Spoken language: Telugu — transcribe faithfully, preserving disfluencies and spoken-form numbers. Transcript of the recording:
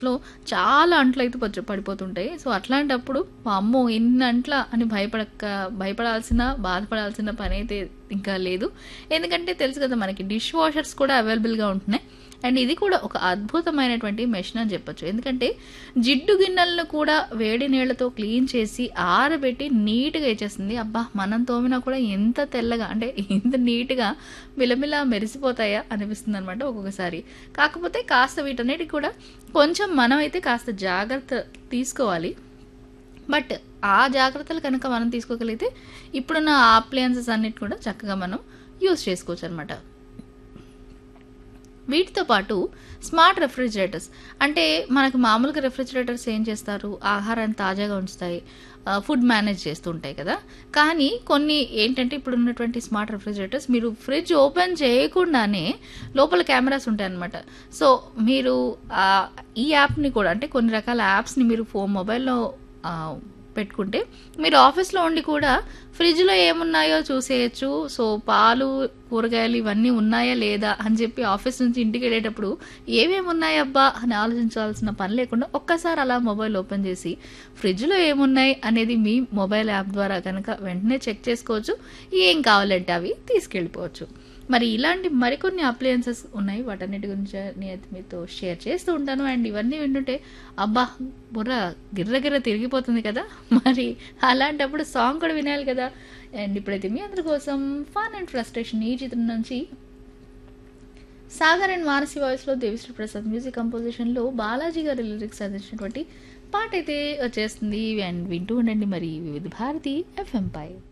లో చాలా అంట్లయితే పచ్చ పడిపోతుంటాయి. సో, అట్లాంటప్పుడు వామ్మో! ఇన్ని అంట్లా అని భయపడక భయపడాల్సిన, బాధపడాల్సిన పనైతే ఇంకా లేదు. ఎందుకంటే తెలుసు కదా మనకి డిష్ వాషర్స్ కూడా అవైలబుల్‌గా ఉంటున్నాయి. అండ్ ఇది కూడా ఒక అద్భుతమైనటువంటి మెషిన్ అని చెప్పొచ్చు. ఎందుకంటే జిడ్డు గిన్నెలను కూడా వేడి నీళ్ళతో క్లీన్ చేసి ఆరబెట్టి నీట్‌గా ఇచ్చేస్తుంది. అబ్బా! మనం తోమినా కూడా ఎంత తెల్లగా అంటే ఇంత నీట్‌గా మిలమిలా మెరిసిపోతాయా అనిపిస్తుందనమాట ఒక్కొక్కసారి. కాకపోతే కాస్త వీటన్నిటికి కూడా కొంచెం మనమైతే కాస్త జాగ్రత్త తీసుకోవాలి. బట్ ఆ జాగ్రత్తలు కనుక మనం తీసుకోగలిగితే ఇప్పుడున్న అప్లయన్సెస్ అన్నిటిని కూడా చక్కగా మనం యూజ్ చేసుకోవచ్చనమాట. వీటితో పాటు స్మార్ట్ రెఫ్రిజిరేటర్స్ అంటే మనకు మామూలుగా రెఫ్రిజిరేటర్స్ ఏం చేస్తారు, ఆహారాన్ని తాజాగా ఉంచుతాయి, ఫుడ్ మేనేజ్ చేస్తూ ఉంటాయి కదా. కానీ కొన్ని ఏంటంటే ఇప్పుడు ఉన్నటువంటి స్మార్ట్ రెఫ్రిజిరేటర్స్ మీరు ఫ్రిడ్జ్ ఓపెన్ చేయకుండానే లోపల కెమెరాస్ ఉంటాయన్నమాట. సో మీరు ఆ, ఈ యాప్ని కూడా అంటే కొన్ని రకాల యాప్స్ని మీరు ఫోన్ మొబైల్లో పెట్టుకుంటే మీరు ఆఫీస్లో ఉండి కూడా ఫ్రిడ్జ్లో ఏమున్నాయో చూసేయచ్చు. సో పాలు, కూరగాయలు ఇవన్నీ ఉన్నాయా లేదా అని చెప్పి ఆఫీస్ నుంచి ఇంటికి వెళ్ళేటప్పుడు ఏమేమి ఉన్నాయబ్బా అని ఆలోచించాల్సిన పని లేకుండా ఒక్కసారి అలా మొబైల్ ఓపెన్ చేసి ఫ్రిడ్జ్లో ఏమున్నాయి అనేది మీ మొబైల్ యాప్ ద్వారా కనుక వెంటనే చెక్ చేసుకోవచ్చు. ఏం కావాలంటే అవి తీసుకెళ్ళిపోవచ్చు. మరి ఇలాంటి మరికొన్ని అప్లయన్సెస్ ఉన్నాయి. వాటన్నిటి గురించి నేను మీతో షేర్ చేస్తూ ఉంటాను. అండ్ ఇవన్నీ వింటుంటే అబ్బా బుర్ర గిర్ర గిర్ర తిరిగిపోతుంది కదా. మరి అలాంటప్పుడు సాంగ్ కూడా వినాలి కదా. అండ్ ఇప్పుడైతే మీ అందరి కోసం ఫన్ అండ్ ఫ్రస్ట్రేషన్ ఈ చిత్రం నుంచి సాగర్ అండ్ మానసి వాయిస్లో దేవిశ్రీ ప్రసాద్ మ్యూజిక్ కంపోజిషన్లో బాలాజీ గారి లిరిక్స్ అందించినటువంటి పాట అయితే వచ్చేస్తుంది. అండ్ వింటూ ఉండండి మరి వివిధ భారతి ఎఫ్ఎం పై.